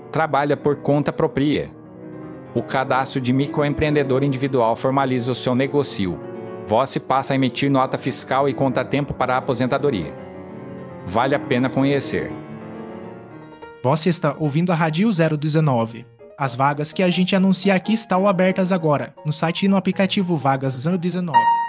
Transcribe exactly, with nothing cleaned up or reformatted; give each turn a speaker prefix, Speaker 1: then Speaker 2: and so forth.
Speaker 1: trabalha por conta própria. O cadastro de microempreendedor individual formaliza o seu negócio. Você passa a emitir nota fiscal e conta tempo para a aposentadoria. Vale a pena conhecer.
Speaker 2: Você está ouvindo a Rádio zero dezenove. As vagas que a gente anuncia aqui estão abertas agora, no site e no aplicativo Vagas zero dezenove.